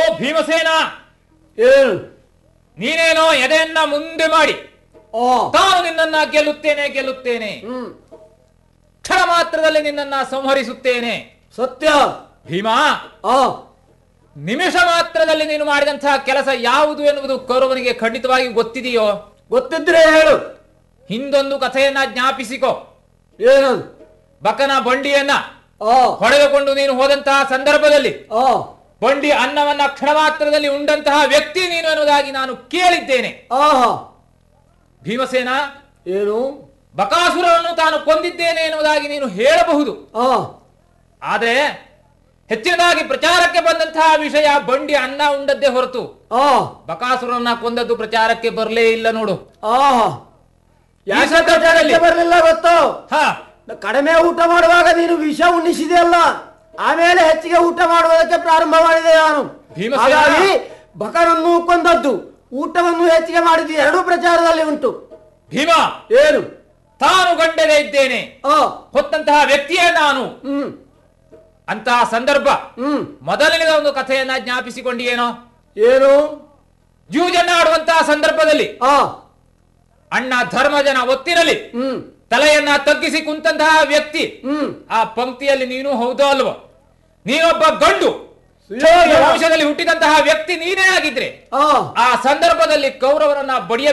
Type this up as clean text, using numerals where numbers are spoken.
ಭೀಮಸೇನ, ಏನು ನೀನೇನೋ ಎದೆಯನ್ನ ಮುಂದೆ ಮಾಡಿ ತಾನು ನಿನ್ನನ್ನ ಗೆಲ್ಲುತ್ತೇನೆ ಕ್ಷಣ ಮಾತ್ರದಲ್ಲಿ ನಿನ್ನನ್ನ ಸಂಹರಿಸುತ್ತೇನೆ. ಸತ್ಯ ಭೀಮಾ, ನಿಮಿಷ ಮಾತ್ರದಲ್ಲಿ ನೀನು ಮಾಡಿದಂತಹ ಕೆಲಸ ಯಾವುದು ಎನ್ನುವುದು ಕೌರವನಿಗೆ ಖಂಡಿತವಾಗಿ ಗೊತ್ತಿದೆಯೋ? ಗೊತ್ತಿದ್ರೆ ಹೇಳು. ಹಿಂದೊಂದು ಕಥೆಯನ್ನ ಜ್ಞಾಪಿಸಿಕೋ. ಏನು? ಬಕನ ಬಂಡಿಯನ್ನ ಹೊಡೆದುಕೊಂಡು ನೀನು ಹೋದಂತಹ ಸಂದರ್ಭದಲ್ಲಿ ಬಂಡಿ ಅನ್ನವನ್ನ ಕ್ಷಣ ಮಾತ್ರದಲ್ಲಿ ಉಂಡಂತಹ ವ್ಯಕ್ತಿ ನೀನು ಎನ್ನುವುದಾಗಿ ನಾನು ಕೇಳಿದ್ದೇನೆ. ಭೀಮಸೇನ, ಏನು? ಬಕಾಸುರವನ್ನು ತಾನು ಕೊಂದಿದ್ದೇನೆ ಎನ್ನುವುದಾಗಿ ನೀನು ಹೇಳಬಹುದು. ಆದ್ರೆ ಹೆಚ್ಚಿನದಾಗಿ ಪ್ರಚಾರಕ್ಕೆ ಬಂದಂತಹ ವಿಷಯ ಬಂಡಿ ಅನ್ನ ಉಂಡದ್ದೇ ಹೊರತು ಬಕಾಸುರನ್ನ ಕೊಂದದ್ದು ಪ್ರಚಾರಕ್ಕೆ ಬರಲೇ ಇಲ್ಲ ನೋಡು. ಬರಲಿಲ್ಲ ಗೊತ್ತು. ಕಡಿಮೆ ಊಟ ಮಾಡುವಾಗ ನೀನು ವಿಷ ಉಣ್ಣಿಸಿದೆ ಅಲ್ಲ, ಆಮೇಲೆ ಹೆಚ್ಚಿಗೆ ಊಟ ಮಾಡುವುದಕ್ಕೆ ಪ್ರಾರಂಭ ಮಾಡಿದೆ ನಾನು. ಹಾಗಾಗಿ ಬಕರನ್ನು ಕೊಂದದ್ದು, ಊಟವನ್ನು ಹೆಚ್ಚಿಗೆ ಮಾಡಿದ್ದು ಎರಡೂ ಪ್ರಚಾರದಲ್ಲಿ ಉಂಟು. ಭೀಮ, ಏನು? ತಾನು ಗಂಡನೇ ಇದ್ದೇನೆ ಹೊತ್ತಂತಹ ವ್ಯಕ್ತಿಯೇ ನಾನು ಅಂತಹ ಸಂದರ್ಭ ಮೊದಲನೇ ಒಂದು ಕಥೆಯನ್ನ ಜ್ಞಾಪಿಸಿಕೊಂಡಿಯೇನೋ? ಏನು? ಜೂಜನ್ನ ಆಡುವಂತಹ ಸಂದರ್ಭದಲ್ಲಿ ಅಣ್ಣ ಧರ್ಮಜನ ಒತ್ತಿನಲ್ಲಿ ತಲೆಯನ್ನ ತಗ್ಗಿಸಿ ಕುಂತಹ ವ್ಯಕ್ತಿ, ಆ ಪಂಕ್ತಿಯಲ್ಲಿ ನೀನು ಹೌದೋ ಅಲ್ವೋ? ನೀನೊಬ್ಬ ಗಂಡು ವಂಶದಲ್ಲಿ ಹುಟ್ಟಿದಂತಹ ವ್ಯಕ್ತಿ ನೀನೇ ಆಗಿದ್ರೆ ಆ ಸಂದರ್ಭದಲ್ಲಿ ಕೌರವರನ್ನ ಬಡಿಯ